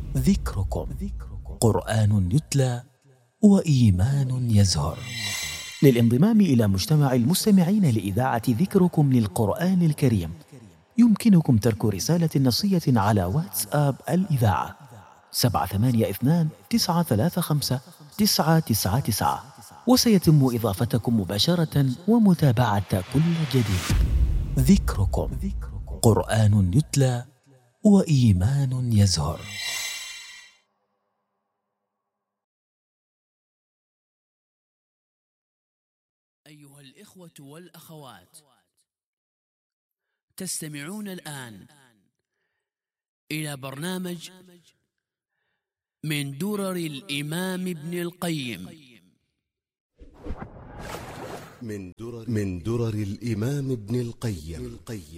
ذكركم قرآن يتلى وإيمان يزهر. للانضمام إلى مجتمع المستمعين لإذاعة ذكركم للقرآن الكريم يمكنكم ترك رسالة نصية على واتساب الإذاعة 782-935-999، وسيتم إضافتكم مباشرة ومتابعة كل جديد. ذكركم قرآن يتلى وإيمان يزهر. أيها الإخوة والأخوات، تستمعون الآن إلى برنامج من درر الإمام ابن القيم. من درر الإمام ابن القيم.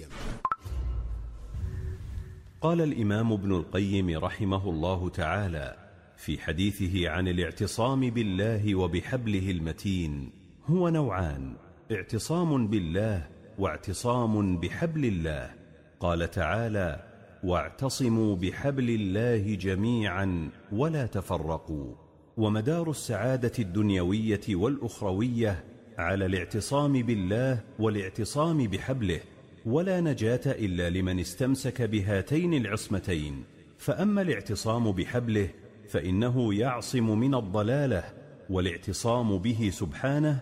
قال الإمام ابن القيم رحمه الله تعالى في حديثه عن الاعتصام بالله وبحبله المتين: هو نوعان، اعتصام بالله واعتصام بحبل الله. قال تعالى: واعتصموا بحبل الله جميعا ولا تفرقوا. ومدار السعادة الدنيوية والأخروية على الاعتصام بالله والاعتصام بحبله، ولا نجاة إلا لمن استمسك بهاتين العصمتين. فأما الاعتصام بحبله فإنه يعصم من الضلالة، والاعتصام به سبحانه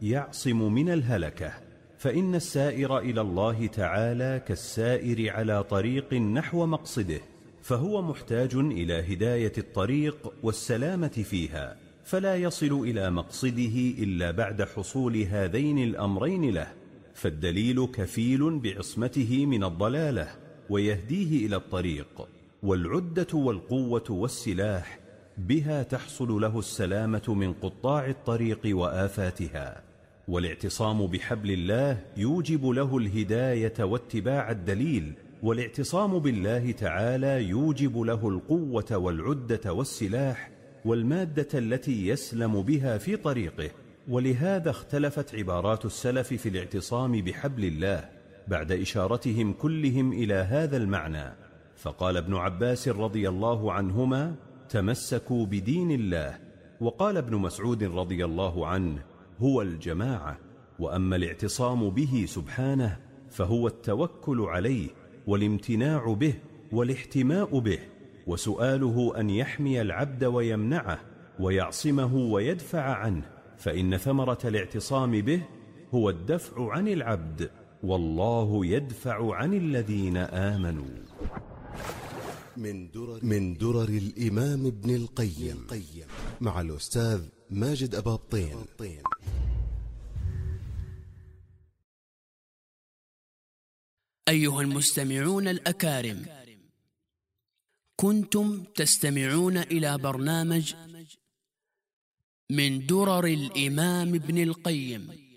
يعصم من الهلكة. فإن السائر إلى الله تعالى كالسائر على طريق نحو مقصده، فهو محتاج إلى هداية الطريق والسلامة فيها، فلا يصل إلى مقصده إلا بعد حصول هذين الأمرين له. فالدليل كفيل بعصمته من الضلالة ويهديه إلى الطريق، والعدة والقوة والسلاح بها تحصل له السلامة من قطاع الطريق وآفاتها. والاعتصام بحبل الله يوجب له الهداية واتباع الدليل، والاعتصام بالله تعالى يوجب له القوة والعدة والسلاح والمادة التي يسلم بها في طريقه. ولهذا اختلفت عبارات السلف في الاعتصام بحبل الله بعد إشارتهم كلهم إلى هذا المعنى. فقال ابن عباس رضي الله عنهما: تمسكوا بدين الله. وقال ابن مسعود رضي الله عنه: هو الجماعة. وأما الاعتصام به سبحانه فهو التوكل عليه والامتناع به والاحتماء به، وسؤاله أن يحمي العبد ويمنعه ويعصمه ويدفع عنه، فإن ثمرة الاعتصام به هو الدفع عن العبد، والله يدفع عن الذين آمنوا. من درر الإمام ابن القيم مع الأستاذ ماجد أباطين. أيها المستمعون الأكارم، كنتم تستمعون إلى برنامج من درر الإمام ابن القيم.